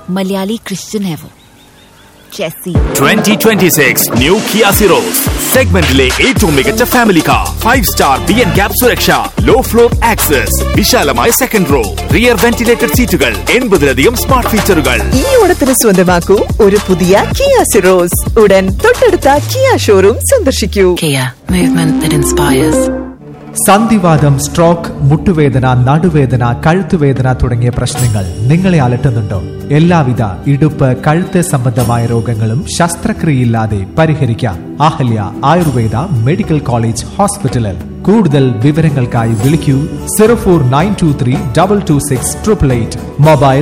Malayali Christian है वो, Jessie. 2026 New Kia Ceros സെഗ്മെന്റിലെ ഏറ്റവും മികച്ച ഫാമിലി കാർ, 5-star BN-CAP സുരക്ഷ, ലോ ഫ്ലോർ ആക്സസ്, വിശാലമായ സെക്കൻഡ് റോ, റിയർ വെന്റിലേറ്റഡ് സീറ്റുകൾ, 80-ലധികം സ്മാർട്ട് ഫീച്ചറുകൾ. ഈ ഓണത്തിന് സ്വന്തമാക്കൂ ഒരു പുതിയ Kia Ceros. ഉടൻ തൊട്ടടുത്ത Kia ഷോറൂം സന്ദർശിക്കൂ. Kia, movement that inspires. സന്ധിവാതം, stroke, മുട്ടുവേദന, നടുവേദന, കഴുത്തുവേദന തുടങ്ങിയ പ്രശ്നങ്ങൾ നിങ്ങളെ അലട്ടുന്നുണ്ടോ? എല്ലാവിധ ഇടുപ്പ്, കഴുത്ത് സംബന്ധമായ രോഗങ്ങളും ശസ്ത്രക്രിയയില്ലാതെ പരിഹരിക്കാം. അഹല്യ ആയുർവേദ മെഡിക്കൽ കോളേജ് ഹോസ്പിറ്റലിൽ. കൂടുതൽ വിവരങ്ങൾക്കായി വിളിക്കൂ 0492322688. Mobile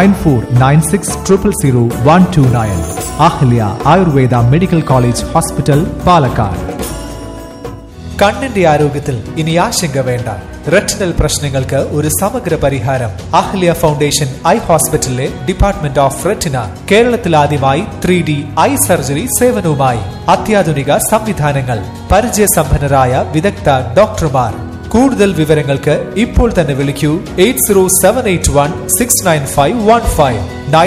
9496000129. Ahalya Ayurveda medical college hospital, Palakkad. കണ്ണിന്റെ ആരോഗ്യത്തിൽ ഇനി ആശങ്ക വേണ്ട. റെറ്റിനൽ പ്രശ്നങ്ങൾക്ക് ഒരു സമഗ്ര പരിഹാരം. അഹല്യ ഫൗണ്ടേഷൻ ഐ ഹോസ്പിറ്റലിലെ ഡിപ്പാർട്ട്മെന്റ് ഓഫ് റെറ്റിന കേരളത്തിൽ ആദ്യമായി 3D ഐ സർജറി സേവനവുമായി. അത്യാധുനിക സംവിധാനങ്ങൾ, പരിചയസമ്പന്നരായ വിദഗ്ധ ഡോക്ടർമാർ. കൂടുതൽ വിവരങ്ങൾക്ക് ഇപ്പോൾ തന്നെ വിളിക്കൂ 8078169515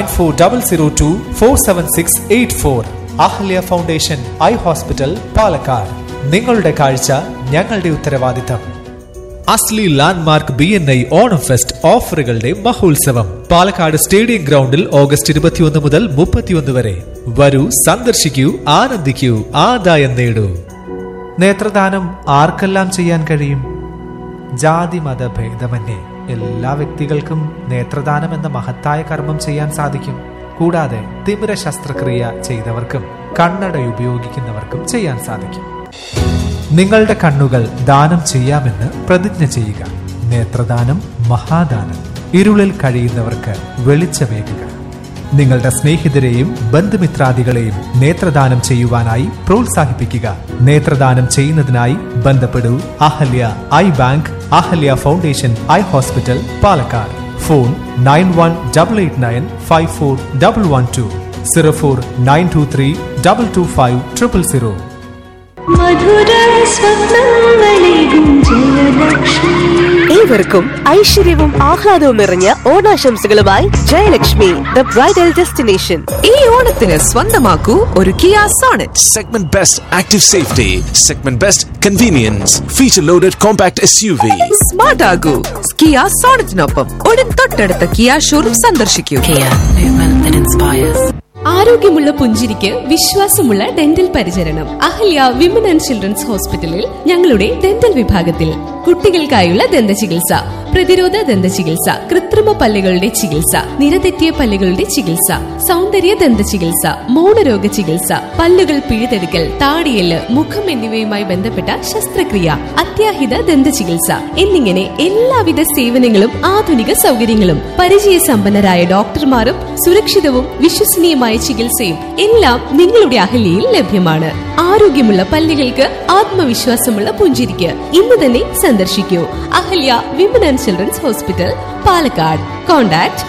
9400247684. Ahalya foundation eye hospital, Palakkad. നിങ്ങളുടെ കാഴ്ച ഞങ്ങളുടെ ഉത്തരവാദിത്തം. അസ്ലി ലാൻഡ്മാർക്ക് BNI ഓണം ഫെസ്റ്റ് ഓഫറുകളുടെ മഹോത്സവം പാലക്കാട് സ്റ്റേഡിയം ഗ്രൗണ്ടിൽ ഓഗസ്റ്റ് 21 മുതൽ 31 വരെ. വരൂ, സന്ദർശിക്കൂ, ആനന്ദിക്കൂ, ആദായം നേടൂ. നേത്രദാനം ആർക്കെല്ലാം ചെയ്യാൻ കഴിയും? ജാതി മത ഭേദമന്യേ എല്ലാ വ്യക്തികൾക്കും നേത്രദാനം എന്ന മഹത്തായ കർമ്മം ചെയ്യാൻ സാധിക്കും. കൂടാതെ തിമിര ശസ്ത്രക്രിയ ചെയ്തവർക്കും കണ്ണട ഉപയോഗിക്കുന്നവർക്കും ചെയ്യാൻ സാധിക്കും. നിങ്ങളുടെ കണ്ണുകൾ ദാനം ചെയ്യാമെന്ന് പ്രതിജ്ഞ ചെയ്യുക. നേത്രദാനം മഹാദാനം. ഇരുളിൽ കഴിയുന്നവർക്ക് വെളിച്ചമേകുക. നിങ്ങളുടെ സ്നേഹിതരെയും ബന്ധുമിത്രാദികളെയും നേത്രദാനം ചെയ്യുവാനായി പ്രോത്സാഹിപ്പിക്കുക. നേത്രദാനം ചെയ്യുന്നതിനായി ബന്ധപ്പെടൂ Ahalya I bank, Ahalya foundation eye hospital, Palakkad. Phone 9188954112 04923225000. ഏവർക്കും ഐശ്വര്യവും ആഹ്ലാദവും നിറഞ്ഞ ഓണാശംസകളുമായി ജയലക്ഷ്മി, ദ ബ്രൈഡൽ ഡെസ്റ്റിനേഷൻ. ഈ ഓണത്തിന് സ്വന്തമാക്കൂ ഒരു Kia Sonet. Segment Best Active Safety, Segment Best Convenience, Feature Loaded Compact SUV. Smart ആകൂ Kia Sonetനൊപ്പം ഉടൻ തൊട്ടടുത്ത Kia ഷോറൂം സന്ദർശിക്കൂ. Kia, movement that inspires. ആരോഗ്യമുള്ള പുഞ്ചിരിക്ക് വിശ്വാസമുള്ള ഡെന്റൽ പരിചരണം. അഹല്യ വിമൻ ആൻഡ് ചിൽഡ്രൻസ് ഹോസ്പിറ്റലിൽ ഞങ്ങളുടെ ഡെന്റൽ വിഭാഗത്തിൽ കുട്ടികൾക്കായുള്ള ദന്ത ചികിത്സ, പ്രതിരോധ ദന്ത ചികിത്സ, കൃത്രിമ പല്ലുകളുടെ ചികിത്സ, നിരതെറ്റിയ പല്ലുകളുടെ ചികിത്സ, സൗന്ദര്യ ദന്ത ചികിത്സ, മൗനരോഗ ചികിത്സ, പല്ലുകൾ പിഴുതെടുക്കൽ, താടിയെല്ല്, മുഖം എന്നിവയുമായി ബന്ധപ്പെട്ട ശസ്ത്രക്രിയ, അത്യാഹിത ദന്ത ചികിത്സ എന്നിങ്ങനെ എല്ലാവിധ സേവനങ്ങളും ആധുനിക സൗകര്യങ്ങളും പരിചയസമ്പന്നരായ ഡോക്ടർമാരും സുരക്ഷിതവും വിശ്വസനീയമായ ചികിത്സയും എല്ലാം നിങ്ങളുടെ അഹല്യയിൽ ലഭ്യമാണ്. ആരോഗ്യമുള്ള പല്ലുകൾക്ക് ആത്മവിശ്വാസമുള്ള പുഞ്ചിരിക്ക് ഇന്ന് തന്നെ സന്ദർശിക്കൂ Ahalya women and children's hospital, Palakkad. Contact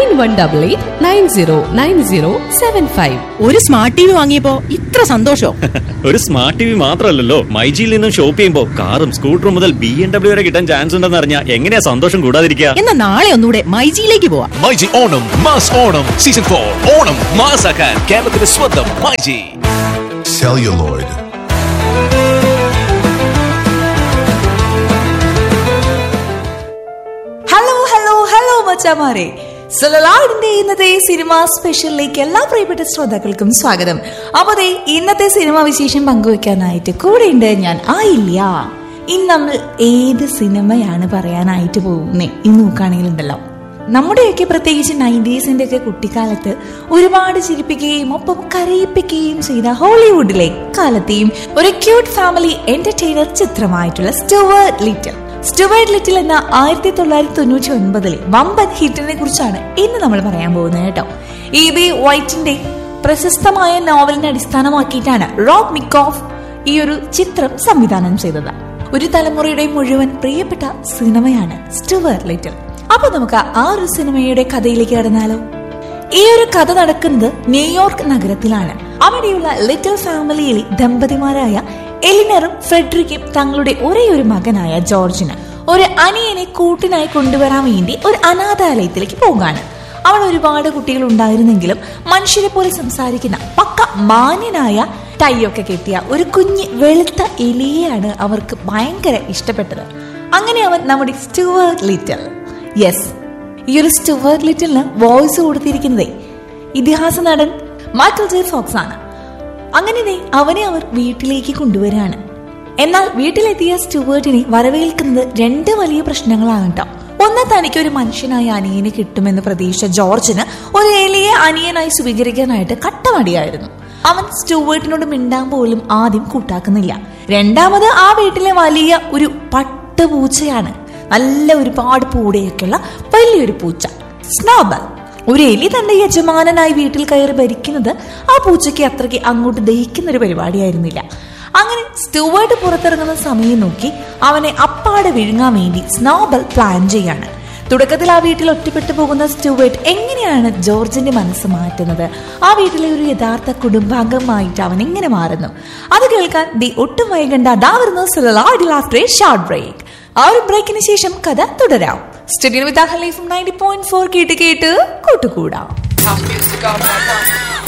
9188909075. ഒരു സ്മാർട്ട് TV വാങ്ങിയപ്പോ ഇത്ര സന്തോഷം. ഒരു സ്മാർട്ട് TV മാത്രമല്ലല്ലോ, മൈജിയിൽ നിന്നും ഷോപ്പ് ചെയ്യുമ്പോ കാറും സ്കൂട്ടറും മുതൽ BMW വരെ കിട്ടാൻ ചാൻസ് ഉണ്ടെന്ന് അറിഞ്ഞാൽ എങ്ങനെയാ സന്തോഷം കൂടാതിരിക്കുക? എന്നാ നാളെ ഒന്നുകൂടെ മൈജിയിലേക്ക് പോവാം. MyG Onam mass Onam season 4. ഓണം മാസാക്കാൻ കേരളത്തിന്റെ സ്വന്തം മൈജി. Celluloid. ഹലോ മച്ചാമാരെ, സെലലോയിഡിന്റെ ഇന്നത്തെ സിനിമ സ്പെഷ്യലിലേക്ക് എല്ലാ പ്രിയപ്പെട്ട ശ്രോതാക്കൾക്കും സ്വാഗതം. അപ്പോൾ ഇന്നത്തെ സിനിമ വിശേഷം പങ്കുവെക്കാനായിട്ട് കൂടെയുണ്ട് ഞാൻ ആയില്ല. ഇന്ന് നമ്മൾ ഏത് സിനിമയാണ് പറയാനായിട്ട് പോകുന്നേ ഇന്ന് നോക്കുകയാണെങ്കിലുണ്ടല്ലോ, നമ്മുടെയൊക്കെ പ്രത്യേകിച്ച് 90s ഒക്കെ കുട്ടിക്കാലത്ത് ഒരുപാട് ചിരിപ്പിക്കുകയും ഒപ്പം കരയിപ്പിക്കുകയും ചെയ്ത ഹോളിവുഡിലെ കാലത്തെയും ഒരു cute family entertainer ചിത്രമായിട്ടുള്ള Stuart little എന്ന 1999 വമ്പൻ ഹിറ്റിനെ കുറിച്ചാണ് ഇന്ന് നമ്മൾ പറയാൻ പോകുന്നത് കേട്ടോ. E.B. വൈറ്റിന്റെ പ്രശസ്തമായ നോവലിനെ അടിസ്ഥാനമാക്കിയിട്ടാണ് റോബ് മിക്കോഫ് ഈ ഒരു ചിത്രം സംവിധാനം ചെയ്തത്. ഒരു തലമുറയുടെ മുഴുവൻ പ്രിയപ്പെട്ട സിനിമയാണ് സ്റ്റുവർട്ട് ലിറ്റിൽ. അപ്പൊ നമുക്ക് ആ ഒരു സിനിമയുടെ കഥയിലേക്ക് കടന്നാലോ. ഈ ഒരു കഥ നടക്കുന്നത് ന്യൂയോർക്ക് നഗരത്തിലാണ്. അവിടെയുള്ള ലിറ്റിൽ ഫാമിലിയിലെ ദമ്പതിമാരായ എലിനറും ഫ്രെഡറിക്കും തങ്ങളുടെ ഒരേ ഒരു മകനായ ജോർജിന് ഒരു അനിയനെ കൂട്ടിനായി കൊണ്ടുവരാൻ വേണ്ടി ഒരു അനാഥാലയത്തിലേക്ക് പോകാണ്. അവിടെ ഒരുപാട് കുട്ടികൾ ഉണ്ടായിരുന്നെങ്കിലും മനുഷ്യരെ പോലെ സംസാരിക്കുന്ന പക്ക മാന്യനായ ടൈയൊക്കെ കെട്ടിയ ഒരു കുഞ്ഞ് വെളുത്ത എലിയെയാണ് അവർക്ക് ഭയങ്കര ഇഷ്ടപ്പെട്ടത്. അങ്ങനെ അവൻ നമ്മുടെ സ്റ്റുവർട്ട് ലിറ്റിൽ, യെസ്, ഈ ഒരു സ്റ്റുവർട്ട് ലിറ്റിലിന് വോയിസ് കൊടുത്തിരിക്കുന്നത് ഇതിഹാസ നടൻ മൈക്കൽ ജെ ഫോക്സ് ആണ്. അങ്ങനെ അവനെ അവർ വീട്ടിലേക്ക് കൊണ്ടുവരികയാണ്. എന്നാൽ വീട്ടിലെത്തിയ സ്റ്റുവർട്ടിനെ വരവേൽക്കുന്നത് 2 വലിയ പ്രശ്നങ്ങളാണ് കേട്ടോ. ഒന്ന്, തനിക്ക് ഒരു മനുഷ്യനായ അനിയനെ കിട്ടുമെന്ന് പ്രതീക്ഷിച്ച ജോർജിന് ഒരു എലിയെ അനിയനായി സ്വീകരിക്കാനായിട്ട് കട്ടമടിയായിരുന്നു. അവൻ സ്റ്റുവർട്ടിനോട് മിണ്ടാൻ പോലും ആദ്യം കൂട്ടാക്കുന്നില്ല. രണ്ടാമത്, ആ വീട്ടിലെ വലിയ ഒരു പട്ടുപൂച്ചയാണ്, നല്ല ഒരുപാട് പൂടയൊക്കെയുള്ള വലിയൊരു പൂച്ച, സ്നോബൽ. ഒരു എലി തന്റെ യജമാനനായി വീട്ടിൽ കയറി ഭരിക്കുന്നത് ആ പൂച്ചയ്ക്ക് അത്രയ്ക്ക് അങ്ങോട്ട് ദഹിക്കുന്ന ഒരു പരിപാടിയായിരുന്നില്ല. അങ്ങനെ സ്റ്റുവർട്ട് പുറത്തിറങ്ങുന്ന സമയം നോക്കി അവനെ അപ്പാടെ വിഴുങ്ങാൻ വേണ്ടി സ്നോബൽ പ്ലാൻ ചെയ്യാണ്. തുടക്കത്തിൽ ആ വീട്ടിൽ ഒറ്റപ്പെട്ടു പോകുന്ന സ്റ്റുവർട്ട് എങ്ങനെയാണ് ജോർജിന്റെ മനസ്സ് മാറ്റുന്നത്, ആ വീട്ടിലെ ഒരു യഥാർത്ഥ കുടുംബാംഗമായിട്ട് അവൻ എങ്ങനെ മാറുന്നു, അത് കേൾക്കാൻ ഒട്ടും വൈകണ്ട. അതാ വരുന്നു ആഫ്റ്റർ എ ഷോർട്ട് ബ്രേക്ക്. ആ ഒരു ബ്രേക്കിന് ശേഷം കഥ തുടരാം. സ്റ്റുഡിയോ വിത്ത് അഹല്യ 90.4 കേട്ട് കൂട്ടുകൂടാം.